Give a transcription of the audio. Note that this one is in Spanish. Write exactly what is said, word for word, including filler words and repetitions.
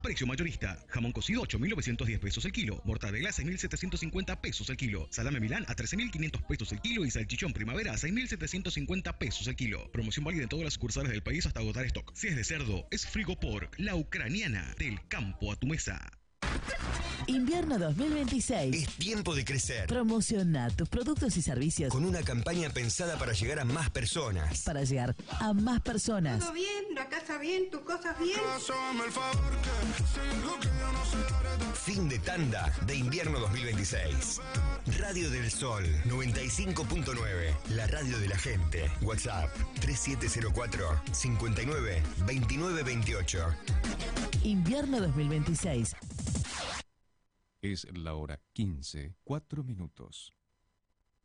Precio mayorista. Jamón cocido ocho mil novecientos diez pesos el kilo. Mortadela seis mil setecientos cincuenta pesos el kilo. Salame Milán a trece mil quinientos pesos el kilo. Y salchichón primavera a seis mil setecientos cincuenta pesos el kilo. Promoción válida en todas las sucursales del país hasta agotar stock. Si es de cerdo, es Frigopork, la ucraniana. Del campo a tu mesa. Invierno dos mil veintiséis. Es tiempo de crecer. Promociona tus productos y servicios con una campaña pensada para llegar a más personas. Para llegar a más personas. Todo bien, la casa bien, tus cosas bien. Fin de tanda de invierno dos mil veintiséis. Radio del Sol noventa y cinco punto nueve. La radio de la gente. WhatsApp tres siete cero cuatro, cinco nueve, dos nueve dos ocho. Invierno dos mil veintiséis. Es la hora quince, cuatro minutos.